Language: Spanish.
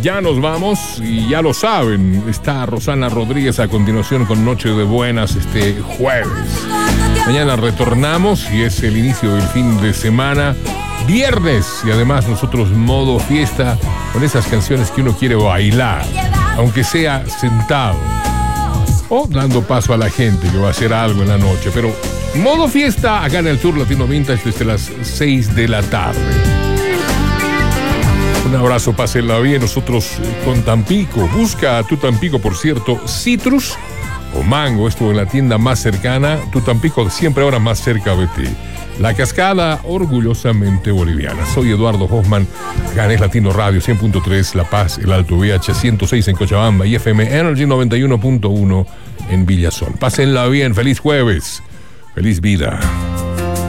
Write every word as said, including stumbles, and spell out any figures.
ya nos vamos y ya lo saben, está Rosana Rodríguez a continuación con Noche de Buenas este jueves. Mañana retornamos y es el inicio del fin de semana, viernes, y además nosotros modo fiesta con esas canciones que uno quiere bailar, aunque sea sentado o dando paso a la gente que va a hacer algo en la noche, pero modo fiesta acá en el Tour Latino Vintage desde las seis de la tarde. Un abrazo, pásenla bien. Nosotros con Tampico. Busca a tu Tampico, por cierto, Citrus o Mango, esto en la tienda más cercana. Tu Tampico siempre ahora más cerca de ti. La Cascada, orgullosamente boliviana. Soy Eduardo Hoffman, acá en Latino Radio cien punto tres, La Paz, el Alto V H ciento seis en Cochabamba y F M Energy noventa y uno punto uno en Villazón. Pásenla bien, feliz jueves, feliz vida.